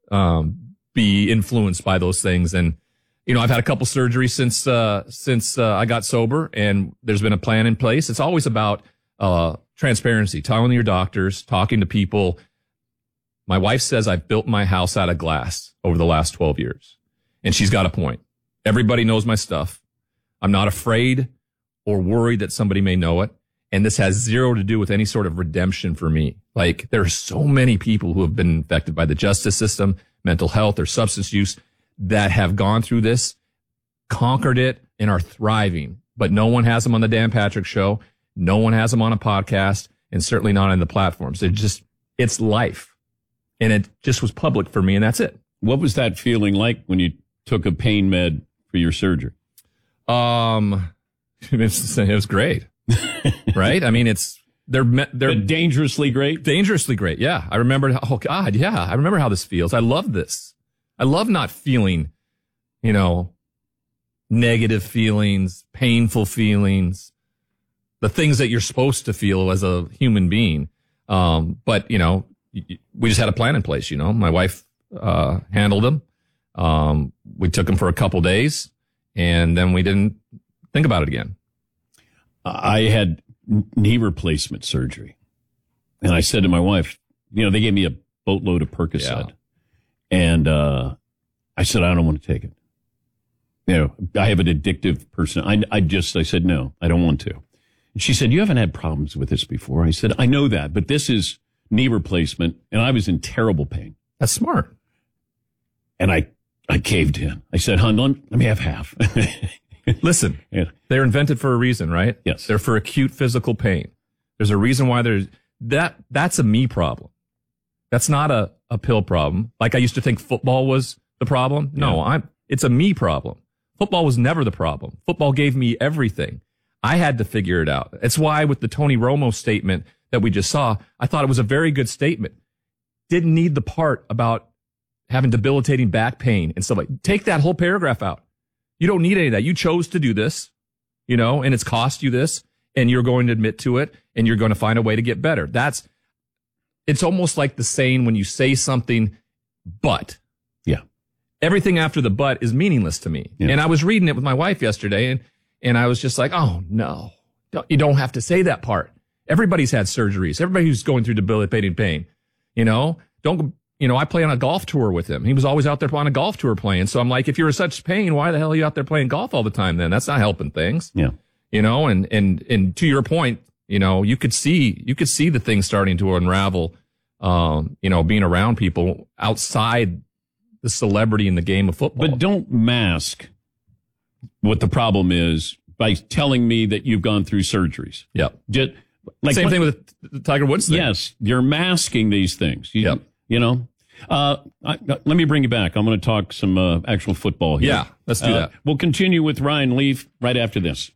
be influenced by those things. And, I've had a couple surgeries since I got sober, and there's been a plan in place. It's always about transparency, talking to your doctors, talking to people. My wife says I've built my house out of glass over the last 12 years, and she's got a point. Everybody knows my stuff. I'm not afraid or worried that somebody may know it. And this has zero to do with any sort of redemption for me. Like, there are so many people who have been affected by the justice system, mental health, or substance use that have gone through this, conquered it, and are thriving. But no one has them on the Dan Patrick Show. No one has them on a podcast, and certainly not on the platforms. It's life. And it just was public for me, and that's it. What was that feeling like when you took a pain med for your surgery? It was great. Right? I mean, they're dangerously great. Dangerously great. Yeah. I remember. Oh God. Yeah. I remember how this feels. I love this. I love not feeling, negative feelings, painful feelings, the things that you're supposed to feel as a human being. But we just had a plan in place. My wife, handled them. We took them for a couple days, and then we didn't think about it again. I had knee replacement surgery, and I said to my wife, they gave me a boatload of Percocet, and I said, I don't want to take it. I have an addictive person. I said, no, I don't want to. And she said, you haven't had problems with this before. I said, I know that, but this is knee replacement, and I was in terrible pain. That's smart. And I caved in. I said, hon, let me have half. Listen, they're invented for a reason, right? Yes. They're for acute physical pain. There's a reason why that's a me problem. That's not a pill problem. Like I used to think football was the problem. No, it's a me problem. Football was never the problem. Football gave me everything. I had to figure it out. It's why with the Tony Romo statement that we just saw, I thought it was a very good statement. Didn't need the part about having debilitating back pain and stuff like. Take that whole paragraph out. You don't need any of that. You chose to do this, and it's cost you this, and you're going to admit to it, and you're going to find a way to get better. It's almost like the saying when you say something, but. Yeah. Everything after the but is meaningless to me. Yeah. And I was reading it with my wife yesterday, and I was just like, oh, no. You don't have to say that part. Everybody's had surgeries. Everybody who's going through debilitating pain, I play on a golf tour with him. He was always out there on a golf tour playing. So I'm like, if you're in such pain, why the hell are you out there playing golf all the time then? That's not helping things. Yeah. And to your point, you could see the things starting to unravel, being around people outside the celebrity in the game of football. But don't mask what the problem is by telling me that you've gone through surgeries. Yeah. Same thing with the Tiger Woods thing. Yes. You're masking these things. Let me bring you back. I'm going to talk some actual football here. Yeah, let's do that. We'll continue with Ryan Leaf right after this.